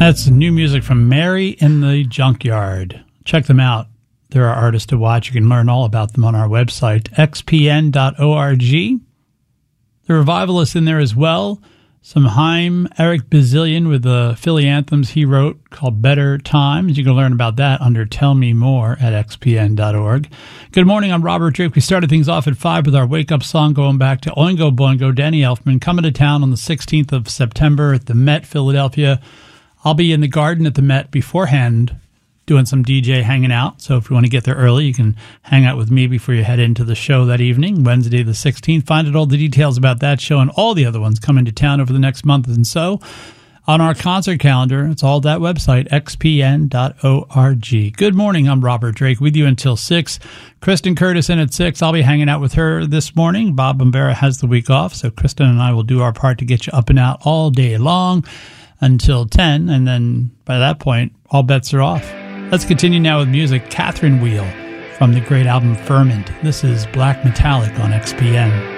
That's new music from Mary in the Junkyard. Check them out. There are artists to watch. You can learn all about them on our website, xpn.org. The Revivalists in there as well. Some Haim, Eric Bazillion with the Philly anthems he wrote called Better Times. You can learn about that under Tell Me More at xpn.org. Good morning, I'm Robert Drake. We started things off at 5 with our wake-up song going back to Oingo Boingo, Danny Elfman, coming to town on the 16th of September at the Met, Philadelphia. I'll be in the Garden at the Met beforehand doing some DJ hanging out. So if you want to get there early, you can hang out with me before you head into the show that evening, Wednesday the 16th. Find out all the details about that show and all the other ones coming to town over the next month and so on our concert calendar. It's all that website, xpn.org. Good morning. I'm Robert Drake with you until 6. Kristen Curtis in at 6. I'll be hanging out with her this morning. Bob Bombera has the week off, so Kristen and I will do our part to get you up and out all day long until 10, and then by that point, all bets are off. Let's continue now with music. Catherine Wheel from the great album Ferment. This is Black Metallic on XPN.